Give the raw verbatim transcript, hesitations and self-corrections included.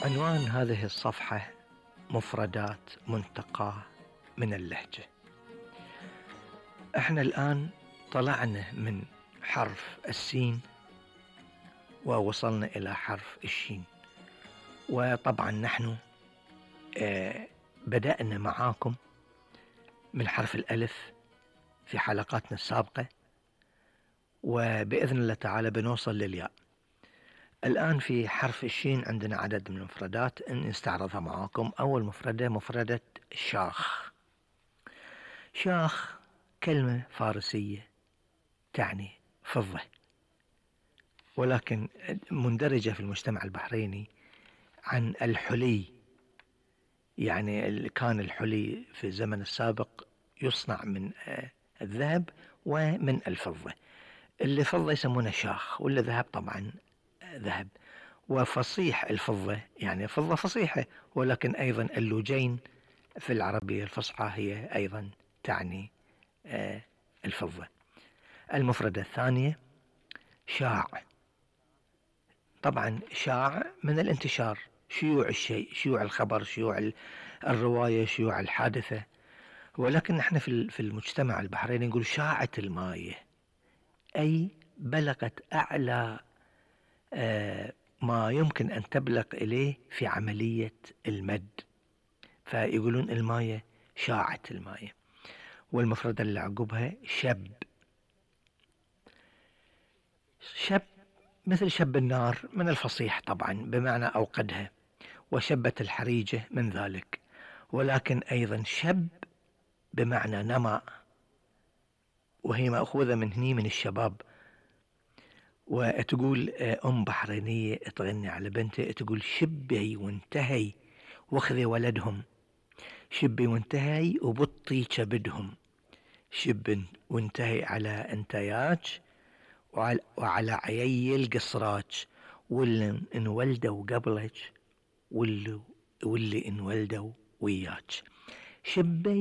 عنوان هذه الصفحة: مفردات منتقاة من اللهجة. احنا الآن طلعنا من حرف السين ووصلنا إلى حرف الشين، وطبعا نحن آه بدأنا معاكم من حرف الألف في حلقاتنا السابقة، وبإذن الله تعالى بنوصل للياء. الآن في حرف الشين عندنا عدد من المفردات إن نستعرضها معاكم. أول مفردة مفردة شاخ. شاخ كلمة فارسية تعني فضة، ولكن مندرجة في المجتمع البحريني عن الحلي. يعني كان الحلي في الزمن السابق يصنع من الذهب ومن الفضة. اللي فضة يسمونه شاخ، واللي ذهب طبعا ذهب. وفصيح الفضة يعني فضة فصيحة، ولكن أيضا اللوجين في العربية الفصحى هي أيضا تعني الفضة. المفردة الثانية شاع. طبعا شاع من الانتشار، شيوع الشيء، شيوع الخبر، شيوع الرواية، شيوع الحادثة. ولكن نحن في المجتمع البحريني نقول شاعت المايه، أي بلغت أعلى ما يمكن أن تبلغ إليه في عملية المد، فيقولون المايه شاعت المايه. والمفردة اللي عقبها شب. شب مثل شب النار من الفصيح طبعا بمعنى أوقدها، وشبت الحريجة من ذلك. ولكن أيضا شب بمعنى نماء، وهي مأخوذة من هني من الشباب. وتقول أم بحرينية تغني على بنتها تقول شبي وانتهي واخذي ولدهم، شبي وانتهي وبطي كبدهم. شب وانتهي على انتياج وعلى, وعلى عيي القصراج، واللي انولدوا قبلك واللي, واللي انولدوا وياك. شبي